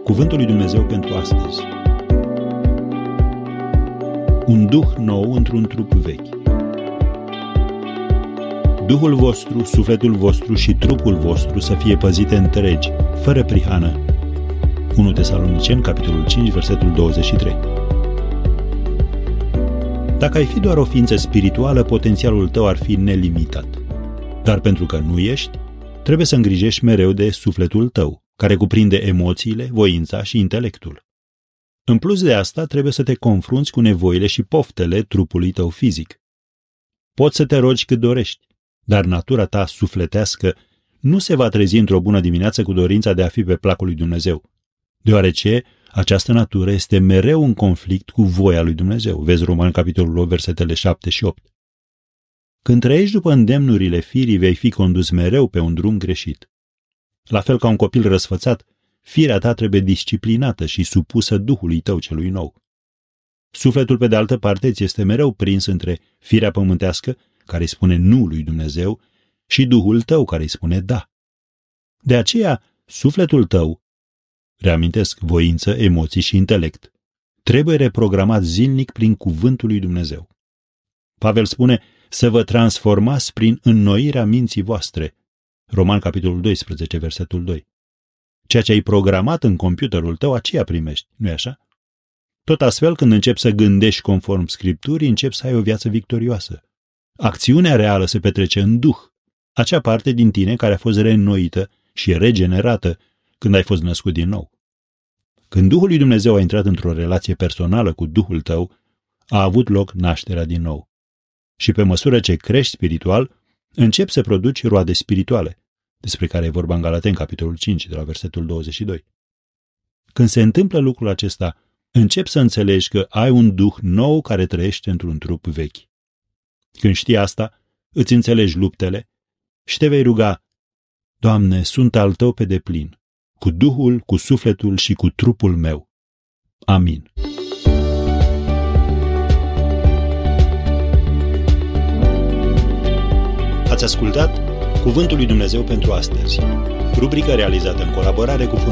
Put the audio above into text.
Cuvântul lui Dumnezeu pentru astăzi. Un duh nou într-un trup vechi. Duhul vostru, sufletul vostru și trupul vostru să fie păzite întregi, fără prihană. 1 Tesaloniceni, capitolul 5, versetul 23. Dacă ai fi doar o ființă spirituală, potențialul tău ar fi nelimitat. Dar pentru că nu ești, trebuie să îngrijești mereu de sufletul tău, care cuprinde emoțiile, voința și intelectul. În plus de asta, trebuie să te confrunți cu nevoile și poftele trupului tău fizic. Poți să te rogi cât dorești, dar natura ta sufletească nu se va trezi într-o bună dimineață cu dorința de a fi pe placul lui Dumnezeu, deoarece această natură este mereu în conflict cu voia lui Dumnezeu. Vezi Romani, capitolul 8, versetele 7 și 8. Când trăiești după îndemnurile firii, vei fi condus mereu pe un drum greșit. La fel ca un copil răsfățat, firea ta trebuie disciplinată și supusă Duhului tău celui nou. Sufletul, pe de altă parte, ți este mereu prins între firea pământească, care îi spune nu lui Dumnezeu, și Duhul tău, care îi spune da. De aceea, sufletul tău, reamintesc, voință, emoții și intelect, trebuie reprogramat zilnic prin cuvântul lui Dumnezeu. Pavel spune să vă transformați prin înnoirea minții voastre. Roman, capitolul 12, versetul 2. Ceea ce ai programat în computerul tău, aceea primești, nu-i așa? Tot astfel, când începi să gândești conform Scripturii, începi să ai o viață victorioasă. Acțiunea reală se petrece în Duh, acea parte din tine care a fost reînnoită și regenerată când ai fost născut din nou. Când Duhul lui Dumnezeu a intrat într-o relație personală cu Duhul tău, a avut loc nașterea din nou. Și pe măsură ce crești spiritual, începi să produci roade spirituale, despre care e vorba în Galateni, capitolul 5, de la versetul 22. Când se întâmplă lucrul acesta, începi să înțelegi că ai un duh nou care trăiește într-un trup vechi. Când știi asta, îți înțelegi luptele și te vei ruga: Doamne, sunt al Tău pe deplin, cu Duhul, cu sufletul și cu trupul meu. Amin. Ați ascultat Cuvântul lui Dumnezeu pentru astăzi, rubrica realizată în colaborare cu